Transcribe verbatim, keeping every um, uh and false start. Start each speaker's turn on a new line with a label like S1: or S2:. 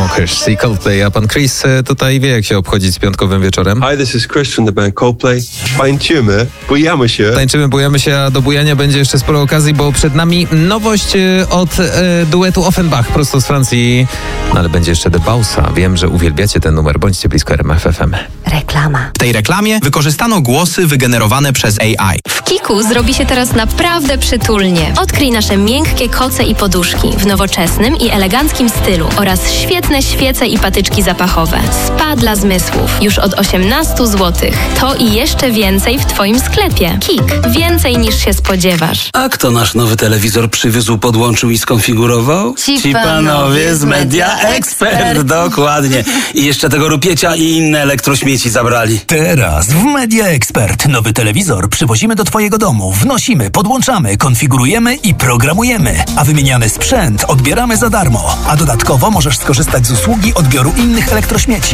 S1: Chainsmokers i Coldplay, a pan Chris tutaj wie, jak się obchodzić z piątkowym wieczorem.
S2: Hi, this is Chris from the band Coldplay. Tańczymy, bujamy się.
S1: Tańczymy, bujamy się, a do bujania będzie jeszcze sporo okazji, bo przed nami nowość od e, duetu Offenbach prosto z Francji. No ale będzie jeszcze The Bausa. Wiem, że uwielbiacie ten numer. Bądźcie blisko R M F F M.
S3: Reklama.
S4: W tej reklamie wykorzystano głosy wygenerowane przez A I.
S3: W Kiku zrobi się teraz naprawdę przytulnie. Odkryj nasze miękkie koce i poduszki w nowoczesnym i eleganckim stylu oraz świetne świece i patyczki zapachowe. Spa dla zmysłów już od osiemnaście złotych. To i jeszcze więcej w Twoim sklepie. Kik. Więcej niż się spodziewasz.
S5: A kto nasz nowy telewizor przywiózł, podłączył i skonfigurował?
S3: Ci, Ci panowie z Media Expert.
S5: Dokładnie. I jeszcze tego rupiecia i inne elektrośmieci zabrali.
S6: Teraz w Media Expert nowy telewizor przywozimy do Twojego domu, wnosimy, podłączamy, konfigurujemy i programujemy, a wymieniany sprzęt odbieramy za darmo. A dodatkowo możesz skorzystać z usługi odbioru innych elektrośmieci.